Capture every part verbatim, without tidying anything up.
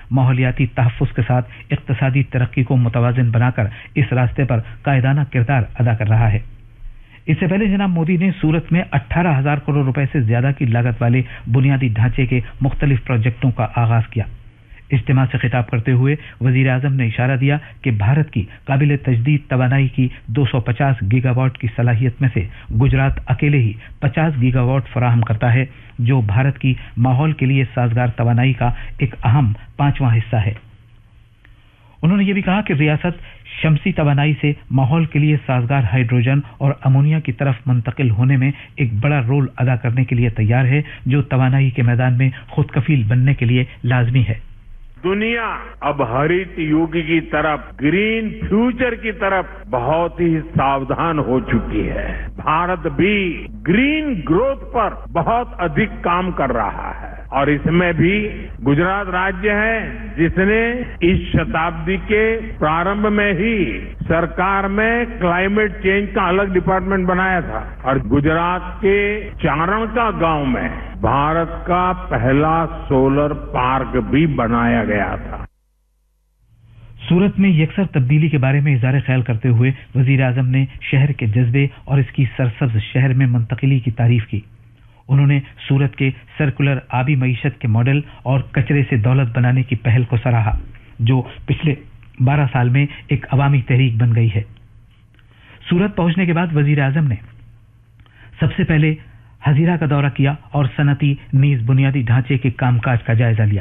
ماحولیاتی تحفظ کے ساتھ اقتصادی ترقی کو متوازن بنا کر اس راستے پر قائدانہ کردار ادا کر رہا ہے۔ اس سے پہلے جناب مودی نے سورت میں اٹھارہ ہزار کروڑ روپے سے زیادہ کی لاگت والے بنیادی ڈھانچے کے مختلف پروجیکٹوں کا آغاز کیا۔ اجتماع سے خطاب کرتے ہوئے وزیر اعظم نے اشارہ دیا کہ بھارت کی قابل تجدید توانائی کی دو سو پچاس گیگا واٹ کی صلاحیت میں سے گجرات اکیلے ہی پچاس گیگا واٹ فراہم کرتا ہے، جو بھارت کی ماحول کے لیے سازگار توانائی کا ایک اہم پانچواں حصہ ہے۔ انہوں نے یہ بھی کہا کہ ریاست شمسی توانائی سے ماحول کے لیے سازگار ہائیڈروجن اور امونیا کی طرف منتقل ہونے میں ایک بڑا رول ادا کرنے کے لیے تیار ہے، جو توانائی کے میدان میں خود کفیل بننے کے لیے لازمی ہے۔ دنیا اب ہریت یوگ کی طرف، گرین فیوچر کی طرف بہت ہی ساودھان ہو چکی ہے۔ بھارت بھی گرین گروتھ پر بہت ادھک کام کر رہا ہے اور اس میں بھی گجرات راجیہ ہے جس نے اس شتابدی کے پرارمب میں ہی سرکار میں کلائمیٹ چینج کا الگ ڈپارٹمنٹ بنایا تھا اور گجرات کے چارن کا گاؤں میں بھارت کا پہلا سولر پارک بھی بنایا گیا تھا۔ سورت میں یکسر تبدیلی کے بارے میں اظہار خیال کرتے ہوئے وزیر اعظم نے شہر کے جذبے اور اس کی سرسبز شہر میں منتقلی کی تعریف کی۔ انہوں نے سورت کے سرکولر آبی معیشت کے ماڈل اور کچرے سے دولت بنانے کی پہل کو سراہا، جو پچھلے بارہ سال میں ایک عوامی تحریک بن گئی ہے۔ سورت پہنچنے کے بعد وزیر اعظم نے سب سے پہلے ہزیرا کا دورہ کیا اور صنعتی نیز بنیادی ڈھانچے کے کام کاج کا جائزہ لیا۔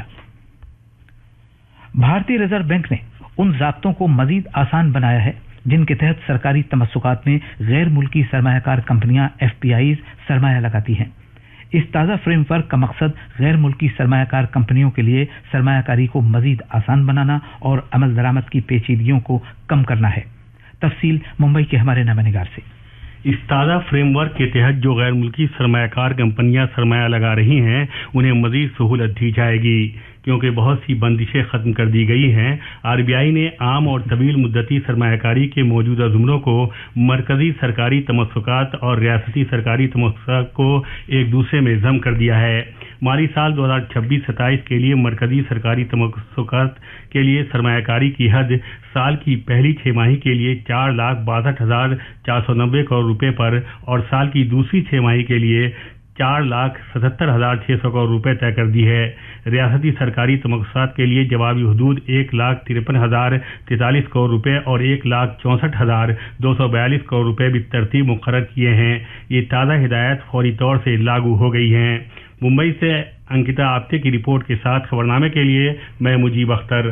بھارتی ریزرو بینک نے ان ضابطوں کو مزید آسان بنایا ہے جن کے تحت سرکاری تمسکات میں غیر ملکی سرمایہ کار کمپنیاں ایف پی آئیز سرمایہ لگاتی ہیں۔ اس تازہ فریم ورک کا مقصد غیر ملکی سرمایہ کار کمپنیوں کے لیے سرمایہ کاری کو مزید آسان بنانا اور عمل درآمد کی پیچیدگیوں کو کم کرنا ہے۔ تفصیل ممبئی کے ہمارے نامہ نگار سے۔ اس تازہ فریم ورک کے تحت جو غیر ملکی سرمایہ کار کمپنیاں سرمایہ لگا رہی ہیں انہیں مزید سہولت دی جائے گی، کیونکہ بہت سی بندشیں ختم کر دی گئی ہیں۔ آر بی آئی نے عام اور طویل مدتی سرمایہ کاری کے موجودہ زمروں کو مرکزی سرکاری تمسکات اور ریاستی سرکاری تمسکات کو ایک دوسرے میں ضم کر دیا ہے۔ مالی سال دو ہزار چھبیس ستائیس کے لیے مرکزی سرکاری تمسکات کے لیے سرمایہ کاری کی حد سال کی پہلی چھ ماہی کے لیے چار لاکھ باسٹھ ہزار چار سو نبے کروڑ روپے پر اور سال کی دوسری چھ ماہی کے لیے چار لاکھ ستہتر ہزار چھ سو کروڑ روپے طے کر دی ہے۔ ریاستی سرکاری تمسکات کے لیے جوابی حدود ایک لاکھ ترپن ہزار تینتالیس کروڑ روپے اور ایک لاکھ چونسٹھ ہزار دو سو بیالیس کروڑ روپے بھی ترتیب مقرر کیے ہیں۔ یہ تازہ ہدایت فوری طور سے لاگو ہو گئی ہیں۔ ممبئی سے انکتا آپتے کی رپورٹ کے ساتھ خبرنامے کے لیے میں مجیب اختر۔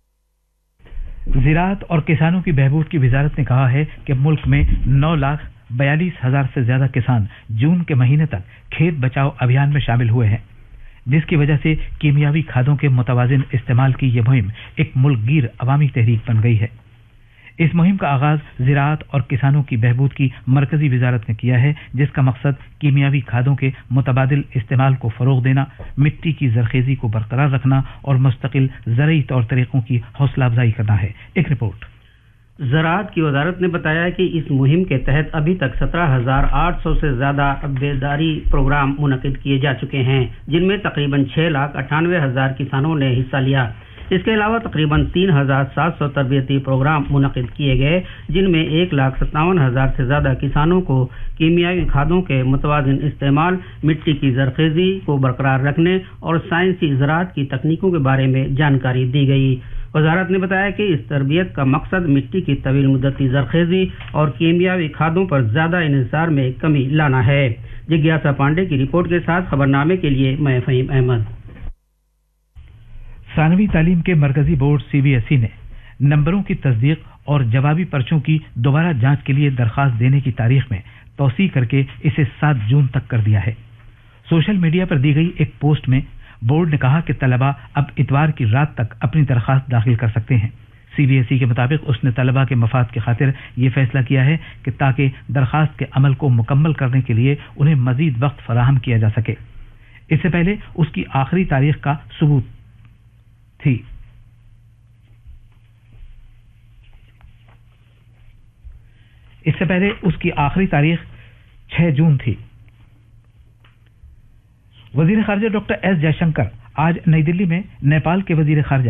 زراعت اور کسانوں کی بہبود کی وزارت نے کہا ہے کہ ملک میں نو لاکھ بیالیس ہزار سے زیادہ کسان جون کے مہینے تک کھیت بچاؤ ابھیان میں شامل ہوئے ہیں، جس کی وجہ سے کیمیاوی کھادوں کے متوازن استعمال کی یہ مہم ایک ملک گیر عوامی تحریک بن گئی ہے۔ اس مہم کا آغاز زراعت اور کسانوں کی بہبود کی مرکزی وزارت نے کیا ہے، جس کا مقصد کیمیاوی کھادوں کے متبادل استعمال کو فروغ دینا، مٹی کی زرخیزی کو برقرار رکھنا اور مستقل زرعی طور طریقوں کی حوصلہ افزائی کرنا ہے۔ ایک رپورٹ۔ زراعت کی وزارت نے بتایا کہ اس مہم کے تحت ابھی تک سترہ ہزار آٹھ سو سے زیادہ بیداری پروگرام منعقد کیے جا چکے ہیں، جن میں تقریباً چھ لاکھ اٹھانوے ہزار کسانوں نے حصہ لیا۔ اس کے علاوہ تقریباً تین ہزار سات سو تربیتی پروگرام منعقد کیے گئے، جن میں ایک لاکھ ستاون ہزار سے زیادہ کسانوں کو کیمیاوی کھادوں کے متوازن استعمال، مٹی کی زرخیزی کو برقرار رکھنے اور سائنسی زراعت کی تکنیکوں کے بارے میں جانکاری دی گئی۔ وزارت نے بتایا کہ اس تربیت کا مقصد مٹی کی طویل مدتی زرخیزی اور کیمیاوی کھادوں پر زیادہ انحصار میں کمی لانا ہے۔ جگیاسا پانڈے کی رپورٹ کے ساتھ خبرنامے کے لیے میں فہیم احمد۔ ثانوی تعلیم کے مرکزی board C B S E نے نمبروں کی تصدیق اور جوابی پرچوں کی دوبارہ جانچ کے لیے درخواست دینے کی تاریخ میں توسیع کر کے اسے سات جون تک کر دیا ہے۔ سوشل میڈیا پر دی گئی ایک پوسٹ میں بورڈ نے کہا کہ طلبہ اب اتوار کی رات تک اپنی درخواست داخل کر سکتے ہیں۔ سی بی ایس ای کے مطابق اس نے طلبہ کے مفاد کی خاطر یہ فیصلہ کیا ہے کہ تاکہ درخواست کے عمل کو مکمل کرنے کے لیے انہیں مزید وقت فراہم کیا جا سکے۔ اس سے پہلے اس کی آخری تاریخ کا ثبوت تھی۔ اس سے پہلے اس کی آخری تاریخ چھ جون تھی۔ وزیر خارجہ ڈاکٹر ایس جے شنکر آج نئی دلی میں نیپال کے وزیر خارجہ